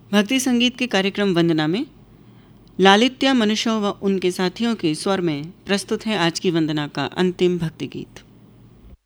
भक्ति संगीत के कार्यक्रम वंदना में लालित्या मनुष्यों व उनके साथियों के स्वर में प्रस्तुत है आज की वंदना का अंतिम भक्ति गीत।